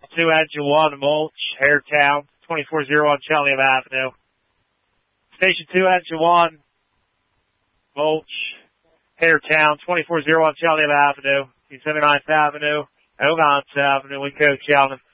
2 Engine 1, Mulch, Hairtown, 24-0 on Cheltenham Avenue. Station 2 Engine 1, Mulch, Hairtown, 24-0 on Cheltenham Avenue, 79th Avenue, Ogontz Avenue, Winco, Cheltenham.